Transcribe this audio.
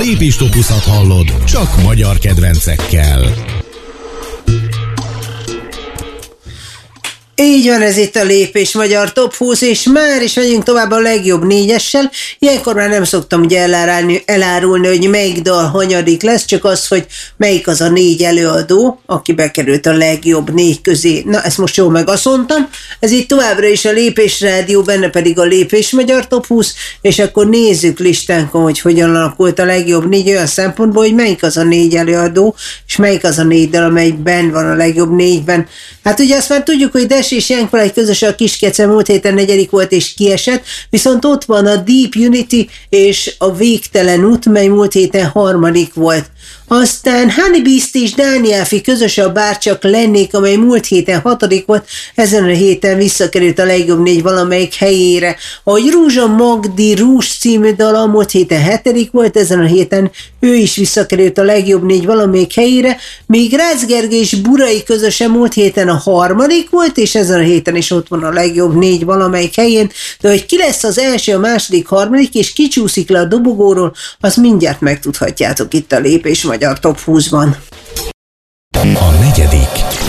Lépés Top 20-at hallod, csak magyar kedvencekkel. Így van, ez itt a Lépés Magyar Top 20, és már is megyünk tovább a legjobb négyessel. Ilyenkor már nem szoktam ugye elárulni, hogy melyik dal hanyadik lesz, csak az, hogy melyik az a 4 előadó, aki bekerült a legjobb 4 közé. Na, ezt most jól megaszontam. Ez itt továbbra is a Lépés Rádió, benne pedig a Lépés Magyar Top 20, és akkor nézzük listánkon, hogy hogyan alakult a legjobb 4 olyan szempontból, hogy melyik az a 4 előadó, és melyik az a 4 dal, amelyik benn van a legjobb 4-ben. Hát ugye azt már tudjuk, hogy Des és Young közösen a Kiskece múlt héten 4. volt és kiesett, viszont ott van a Deep Unity és a Végtelen út, mely múlt héten 3. volt. Aztán Honey Beast és Dánielfi közösen a Bárcsak lennék, amely múlt héten 6. volt, ezen a héten visszakerült a legjobb 4 valamelyik helyére. Ahogy Rúzsa Magdi Rúzs című dala múlt héten 7. volt, ezen a héten ő is visszakerült a legjobb 4 valamelyik helyére, míg Rácz Gergely és Burai közösen múlt héten a 3. volt, és ezen a héten is ott van a legjobb 4 valamelyik helyén, de hogy ki lesz az első, a második, 3. és kicsúszik le a dobogóról, azt mindjárt megtudhatjátok itt a Lépés Magyar Top 20-ban. A 4.